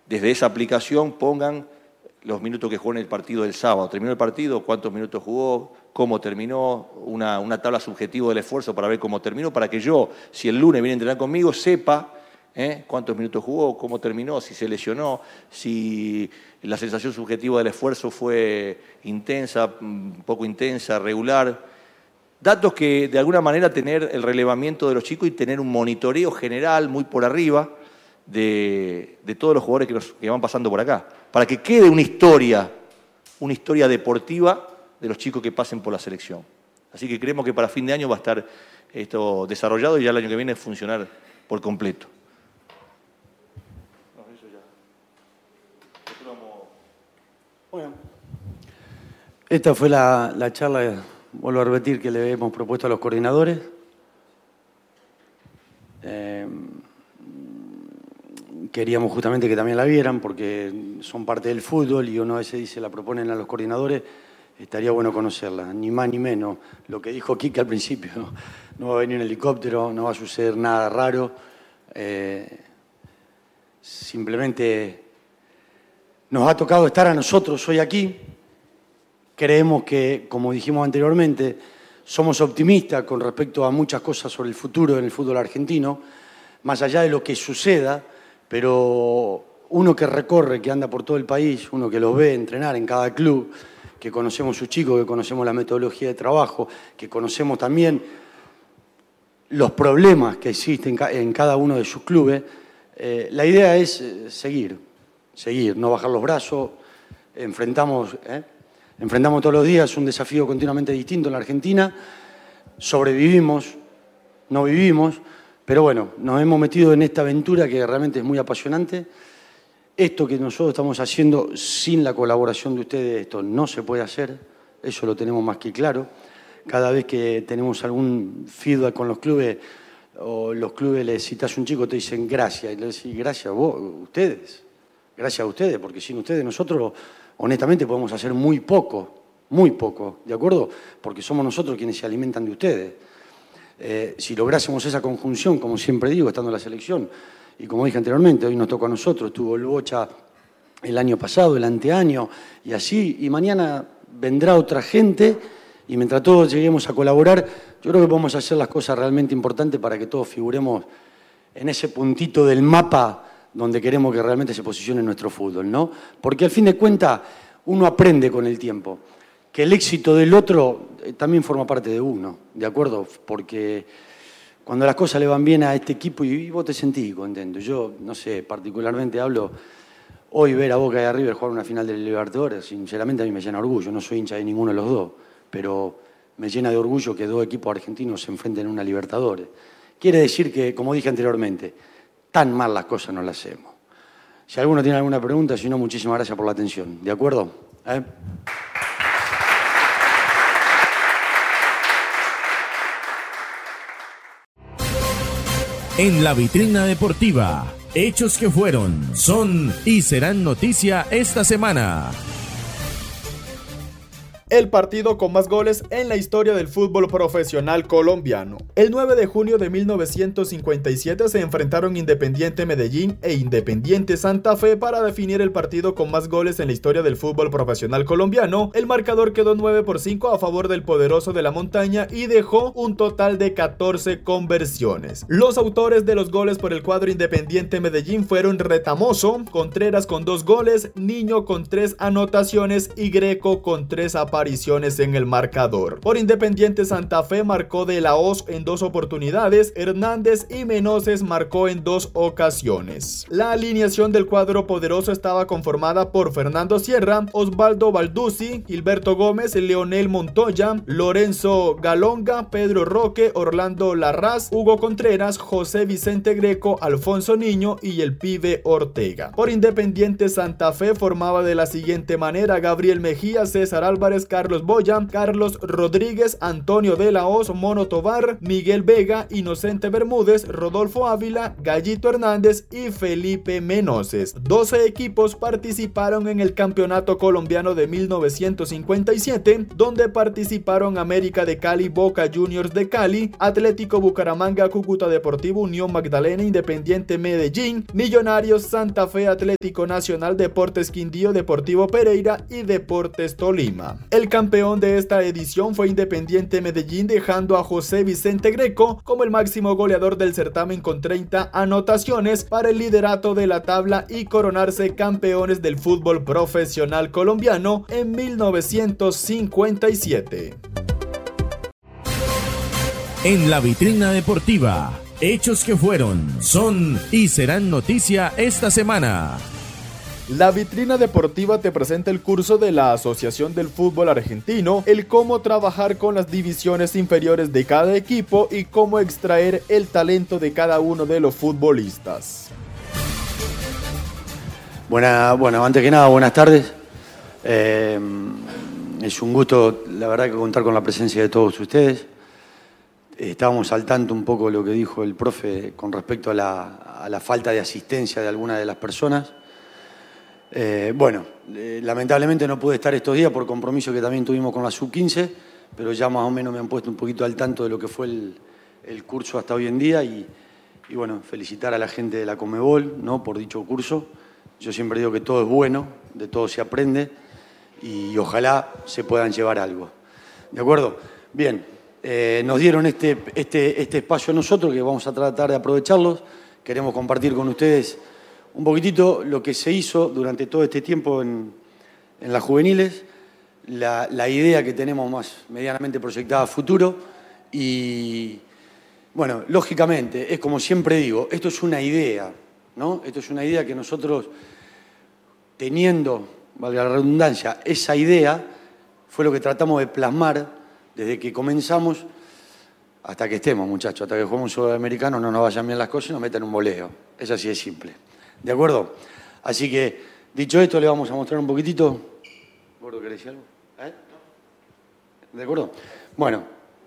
desde esa aplicación pongan los minutos que jugó en el partido del sábado. Terminó el partido, cuántos minutos jugó, cómo terminó, una tabla subjetiva del esfuerzo para ver cómo terminó, para que yo, si el lunes viene a entrenar conmigo, sepa cuántos minutos jugó, cómo terminó, si se lesionó, si la sensación subjetiva del esfuerzo fue intensa, poco intensa, regular. Datos que de alguna manera tener el relevamiento de los chicos y tener un monitoreo general muy por arriba de todos los jugadores que van pasando por acá, para que quede una historia deportiva de los chicos que pasen por la selección. Así que creemos que para fin de año va a estar esto desarrollado y ya el año que viene funcionar por completo. Bueno, esta fue la charla, vuelvo a repetir, que le hemos propuesto a los coordinadores. Queríamos justamente que también la vieran porque son parte del fútbol y uno a veces dice, la proponen a los coordinadores, estaría bueno conocerla, ni más ni menos. Lo que dijo Quique al principio, no va a venir un helicóptero, no va a suceder nada raro, simplemente nos ha tocado estar a nosotros hoy aquí. Creemos que, como dijimos anteriormente, somos optimistas con respecto a muchas cosas sobre el futuro en el fútbol argentino, más allá de lo que suceda, pero uno que recorre, que anda por todo el país, uno que los ve entrenar en cada club, que conocemos sus chicos, que conocemos la metodología de trabajo, que conocemos también los problemas que existen en cada uno de sus clubes, la idea es seguir, no bajar los brazos. Enfrentamos todos los días un desafío continuamente distinto en la Argentina, sobrevivimos, no vivimos, pero bueno, nos hemos metido en esta aventura que realmente es muy apasionante. Esto que nosotros estamos haciendo sin la colaboración de ustedes, esto no se puede hacer, eso lo tenemos más que claro. Cada vez que tenemos algún feedback con los clubes, o los clubes les citas a un chico, te dicen gracias, y le decís gracias a vos, ustedes, gracias a ustedes, porque sin ustedes nosotros honestamente podemos hacer muy poco, ¿de acuerdo? Porque somos nosotros quienes se alimentan de ustedes. Si lográsemos esa conjunción, como siempre digo, estando en la selección, y como dije anteriormente, hoy nos toca a nosotros, tuvo el Bocha el año pasado, el anteaño, y así, y mañana vendrá otra gente, y mientras todos lleguemos a colaborar, yo creo que podemos hacer las cosas realmente importantes para que todos figuremos en ese puntito del mapa donde queremos que realmente se posicione nuestro fútbol, ¿no? Porque al fin de cuentas uno aprende con el tiempo, que el éxito del otro también forma parte de uno, ¿de acuerdo? Porque cuando las cosas le van bien a este equipo y vos te sentís contento. Yo, no sé, particularmente hablo, hoy ver a Boca y a River jugar una final de Libertadores, sinceramente a mí me llena de orgullo, no soy hincha de ninguno de los dos, pero me llena de orgullo que dos equipos argentinos se enfrenten en una Libertadores. Quiere decir que, como dije anteriormente, tan mal las cosas no las hacemos. Si alguno tiene alguna pregunta, si no, muchísimas gracias por la atención. ¿De acuerdo? En la vitrina deportiva, hechos que fueron, son y serán noticia esta semana. El partido con más goles en la historia del fútbol profesional colombiano. El 9 de junio de 1957 se enfrentaron Independiente Medellín e Independiente Santa Fe para definir el partido con más goles en la historia del fútbol profesional colombiano. El marcador quedó 9-5 a favor del poderoso de la montaña y dejó un total de 14 conversiones. Los autores de los goles por el cuadro Independiente Medellín fueron Retamoso, Contreras con 2 goles, Niño con 3 anotaciones y Greco con 3 apariciones en el marcador. Por Independiente Santa Fe marcó De la Hoz en 2 oportunidades, Hernández y Menoses marcó en 2 ocasiones. La alineación del cuadro poderoso estaba conformada por Fernando Sierra, Osvaldo Balduzzi, Gilberto Gómez, Leonel Montoya, Lorenzo Galonga, Pedro Roque, Orlando Larraz, Hugo Contreras, José Vicente Greco, Alfonso Niño y el Pibe Ortega. Por Independiente Santa Fe formaba de la siguiente manera: Gabriel Mejía, César Álvarez, Carlos Boya, Carlos Rodríguez, Antonio de la Hoz, Mono Tobar, Miguel Vega, Inocente Bermúdez, Rodolfo Ávila, Gallito Hernández y Felipe Menoses. 12 equipos participaron en el Campeonato Colombiano de 1957, donde participaron América de Cali, Boca Juniors de Cali, Atlético Bucaramanga, Cúcuta Deportivo, Unión Magdalena, Independiente Medellín, Millonarios, Santa Fe, Atlético Nacional, Deportes Quindío, Deportivo Pereira y Deportes Tolima. El campeón de esta edición fue Independiente Medellín, dejando a José Vicente Greco como el máximo goleador del certamen con 30 anotaciones para el liderato de la tabla y coronarse campeones del fútbol profesional colombiano en 1957. En la vitrina deportiva, hechos que fueron, son y serán noticia esta semana. La vitrina deportiva te presenta el curso de la Asociación del Fútbol Argentino, el cómo trabajar con las divisiones inferiores de cada equipo y cómo extraer el talento de cada uno de los futbolistas. Bueno, antes que nada, buenas tardes. Es un gusto, la verdad, que contar con la presencia de todos ustedes. Estábamos al tanto un poco de lo que dijo el profe con respecto a la falta de asistencia de algunas de las personas. Lamentablemente no pude estar estos días por compromiso que también tuvimos con la Sub-15, pero ya más o menos me han puesto un poquito al tanto de lo que fue el curso hasta hoy en día y bueno, felicitar a la gente de la Conmebol, ¿no?, por dicho curso. Yo siempre digo que todo es bueno, de todo se aprende y ojalá se puedan llevar algo. ¿De acuerdo? Bien, nos dieron este espacio a nosotros que vamos a tratar de aprovecharlos. Queremos compartir con ustedes un poquitito lo que se hizo durante todo este tiempo en las juveniles, la idea que tenemos más medianamente proyectada a futuro y, bueno, lógicamente, es como siempre digo, esto es una idea, ¿no? Esto es una idea que nosotros, teniendo, valga la redundancia, esa idea fue lo que tratamos de plasmar desde que comenzamos hasta que estemos, muchachos, hasta que juguemos un sudamericano, no nos vayan bien las cosas y nos metan un voleo. Es así de simple. ¿De acuerdo? Así que, dicho esto, le vamos a mostrar un poquitito. ¿Gordo, querés decir algo? ¿De acuerdo? Bueno.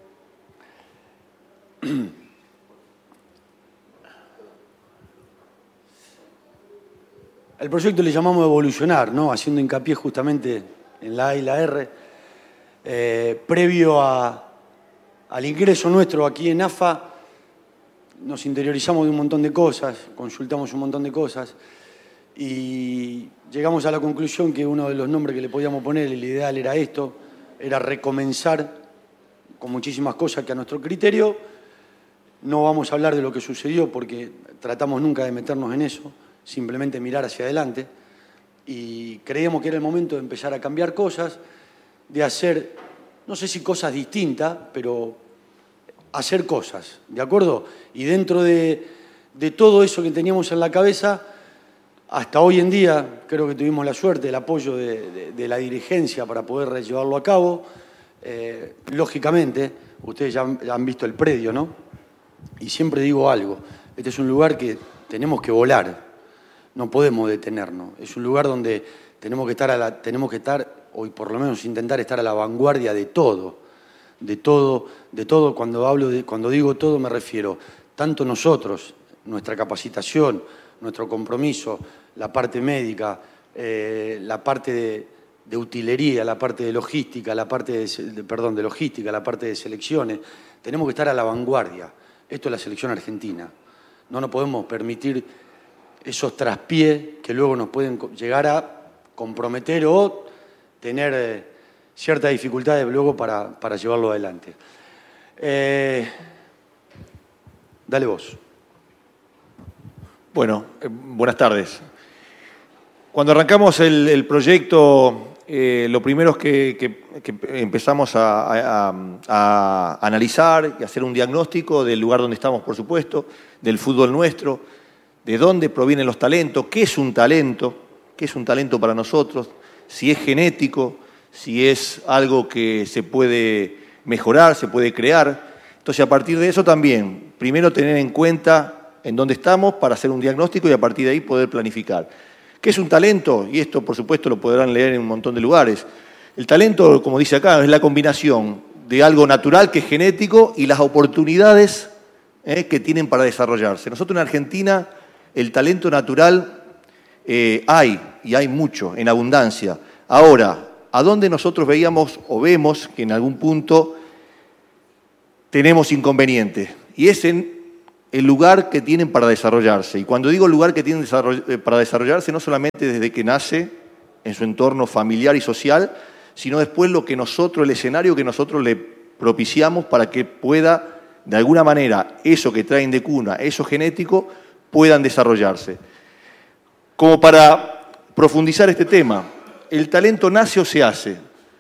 El proyecto le llamamos Evolucionar, ¿no?, haciendo hincapié justamente en la A y la R. Previo al ingreso nuestro aquí en AFA, nos interiorizamos de un montón de cosas, consultamos un montón de cosas y llegamos a la conclusión que uno de los nombres que le podíamos poner, el ideal era esto, era recomenzar con muchísimas cosas que a nuestro criterio no vamos a hablar de lo que sucedió porque tratamos nunca de meternos en eso, simplemente mirar hacia adelante y creíamos que era el momento de empezar a cambiar cosas, de hacer, no sé si cosas distintas, pero hacer cosas, ¿de acuerdo? Y dentro de todo eso que teníamos en la cabeza, hasta hoy en día creo que tuvimos la suerte, el apoyo de la dirigencia para poder llevarlo a cabo. Lógicamente, ustedes ya han visto el predio, ¿no? Y siempre digo algo, este es un lugar que tenemos que volar, no podemos detenernos. Es un lugar donde tenemos que estar, o por lo menos intentar estar a la vanguardia de todo. De todo. Cuando digo todo me refiero tanto nosotros, nuestra capacitación, nuestro compromiso, la parte médica, la parte de utilería, la parte de logística, la parte de selecciones. Tenemos que estar a la vanguardia. Esto es la selección argentina. No nos podemos permitir esos traspiés que luego nos pueden llegar a comprometer o tener ciertas dificultades luego para llevarlo adelante. Dale vos. Bueno, buenas tardes. Cuando arrancamos el proyecto, lo primero es que empezamos a analizar y hacer un diagnóstico del lugar donde estamos, por supuesto, del fútbol nuestro, de dónde provienen los talentos, qué es un talento para nosotros, si es genético, si es algo que se puede mejorar, se puede crear. Entonces, a partir de eso también, primero tener en cuenta en dónde estamos para hacer un diagnóstico y a partir de ahí poder planificar. ¿Qué es un talento? Y esto, por supuesto, lo podrán leer en un montón de lugares. El talento, como dice acá, es la combinación de algo natural que es genético y las oportunidades que tienen para desarrollarse. Nosotros en Argentina el talento natural hay mucho, en abundancia. Ahora, ¿a dónde nosotros veíamos o vemos que en algún punto tenemos inconvenientes? Y es en el lugar que tienen para desarrollarse. Y cuando digo el lugar que tienen para desarrollarse, no solamente desde que nace en su entorno familiar y social, sino después el escenario que nosotros le propiciamos para que pueda, de alguna manera, eso que traen de cuna, eso genético, puedan desarrollarse. Como para profundizar este tema, ¿el talento nace o se hace?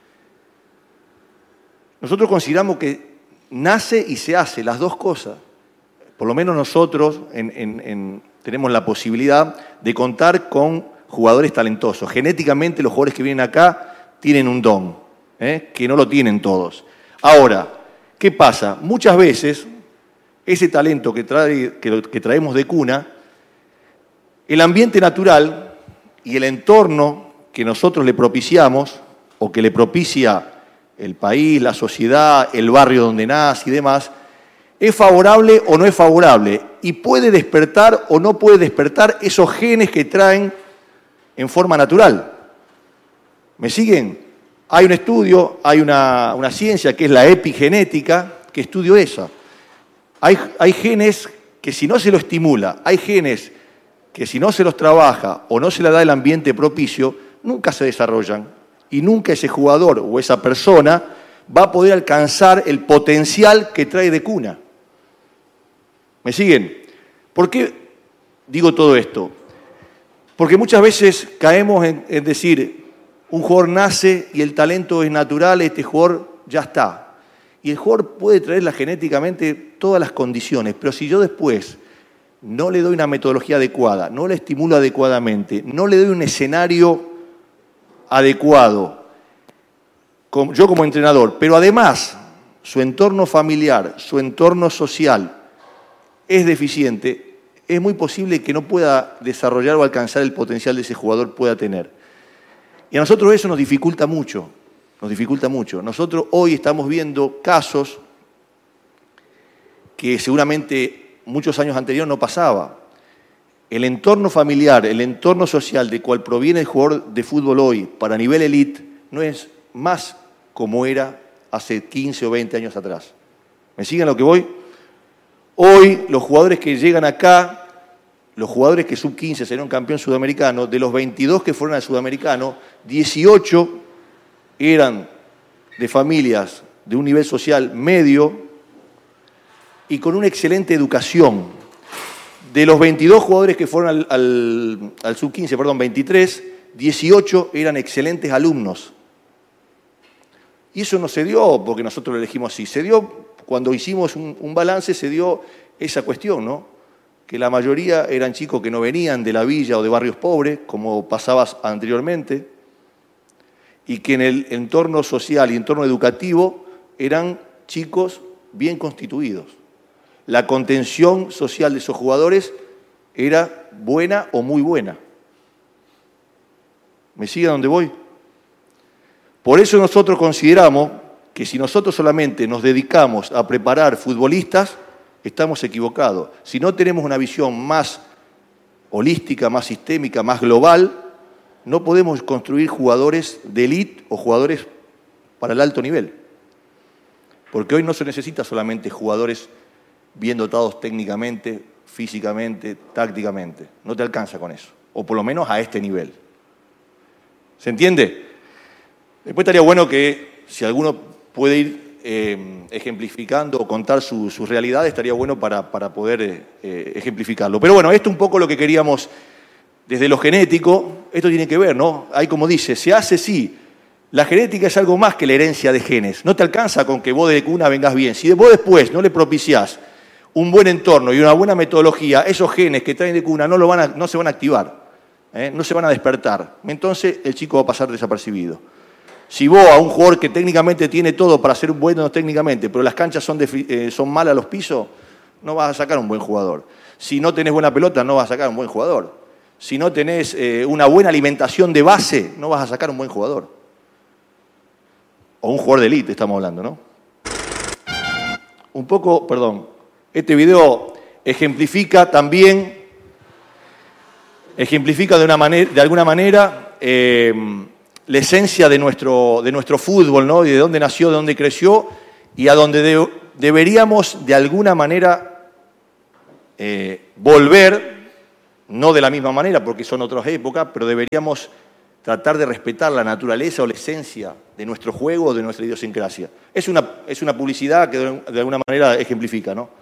Nosotros consideramos que nace y se hace, las dos cosas. Por lo menos nosotros tenemos la posibilidad de contar con jugadores talentosos. Genéticamente los jugadores que vienen acá tienen un don, que no lo tienen todos. Ahora, ¿qué pasa? Muchas veces ese talento que traemos de cuna, el ambiente natural y el entorno que nosotros le propiciamos o que le propicia el país, la sociedad, el barrio donde nace y demás, ¿es favorable o no es favorable? Y puede despertar o no puede despertar esos genes que traen en forma natural. ¿Me siguen? Hay un estudio, hay una ciencia que es la epigenética, que estudia eso. Hay genes que si no se lo estimula, hay genes que si no se los trabaja o no se le da el ambiente propicio, nunca se desarrollan y nunca ese jugador o esa persona va a poder alcanzar el potencial que trae de cuna. ¿Me siguen? ¿Por qué digo todo esto? Porque muchas veces caemos en decir, un jugador nace y el talento es natural, este jugador ya está. Y el jugador puede traerla genéticamente todas las condiciones, pero si yo después no le doy una metodología adecuada, no le estimulo adecuadamente, no le doy un escenario adecuado, yo como entrenador, pero además su entorno familiar, su entorno social es deficiente, es muy posible que no pueda desarrollar o alcanzar el potencial de ese jugador pueda tener. Y a nosotros eso nos dificulta mucho, Nosotros hoy estamos viendo casos que seguramente muchos años anteriores no pasaba. El entorno familiar, el entorno social de cual proviene el jugador de fútbol hoy para nivel elite no es más como era hace 15 o 20 años atrás. ¿Me siguen lo que voy? Hoy los jugadores que llegan acá, los jugadores que sub-15 salieron campeón sudamericano, de los 22 que fueron al sudamericano, 18 eran de familias de un nivel social medio y con una excelente educación. De los 22 jugadores que fueron al sub-15, 23, 18 eran excelentes alumnos. Y eso no se dio porque nosotros lo elegimos así. Se dio cuando hicimos un balance, se dio esa cuestión, ¿no? Que la mayoría eran chicos que no venían de la villa o de barrios pobres, como pasaba anteriormente, y que en el entorno social y entorno educativo eran chicos bien constituidos. La contención social de esos jugadores era buena o muy buena. ¿Me sigue a dónde voy? Por eso nosotros consideramos que si nosotros solamente nos dedicamos a preparar futbolistas, estamos equivocados. Si no tenemos una visión más holística, más sistémica, más global, no podemos construir jugadores de élite o jugadores para el alto nivel. Porque hoy no se necesita solamente jugadores bien dotados técnicamente, físicamente, tácticamente. No te alcanza con eso. O por lo menos a este nivel. ¿Se entiende? Después estaría bueno que si alguno puede ir ejemplificando o contar sus realidades, estaría bueno para poder ejemplificarlo. Pero bueno, esto es un poco lo que queríamos desde lo genético. Esto tiene que ver, ¿no? Ahí como dice, se hace sí. La genética es algo más que la herencia de genes. No te alcanza con que vos de cuna vengas bien. Si vos después no le propiciás un buen entorno y una buena metodología, esos genes que traen de cuna no se van a activar, no se van a despertar. Entonces el chico va a pasar desapercibido. Si vos a un jugador que técnicamente tiene todo para ser bueno técnicamente, pero las canchas son malas los pisos, no vas a sacar un buen jugador. Si no tenés buena pelota, no vas a sacar un buen jugador. Si no tenés una buena alimentación de base, no vas a sacar un buen jugador. o un jugador de élite estamos hablando, ¿no? Un poco, perdón, este video ejemplifica de alguna manera la esencia de nuestro fútbol, ¿no? Y de dónde nació, de dónde creció y a dónde deberíamos de alguna manera volver, no de la misma manera porque son otras épocas, pero deberíamos tratar de respetar la naturaleza o la esencia de nuestro juego o de nuestra idiosincrasia. Es una publicidad que de alguna manera ejemplifica, ¿no?